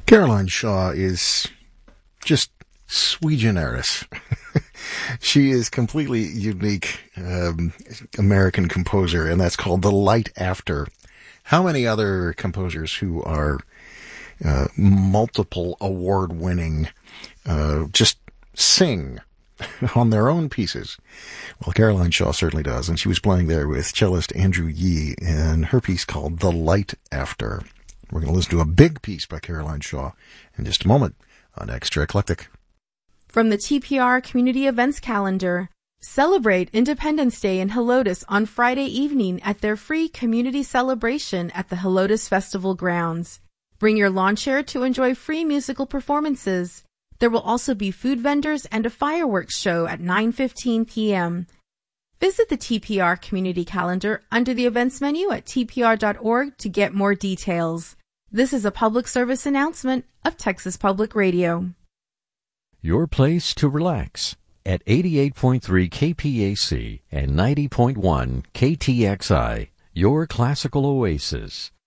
Caroline Shaw is just sui generis. She is completely unique American composer, and that's called The Light After. How many other composers who are multiple award-winning just sing on their own pieces? Well, Caroline Shaw certainly does, and she was playing there with cellist Andrew Yee in her piece called The Light After. We're going to listen to a big piece by Caroline Shaw in just a moment on Extra Eclectic. From the TPR Community Events Calendar, celebrate Independence Day in Helotes on Friday evening at their free community celebration at the Helotes Festival grounds. Bring your lawn chair to enjoy free musical performances. There will also be food vendors and a fireworks show at 9:15 p.m. Visit the TPR Community Calendar under the events menu at tpr.org to get more details. This is a public service announcement of Texas Public Radio. Your place to relax at 88.3 KPAC and 90.1 KTXI, your classical oasis.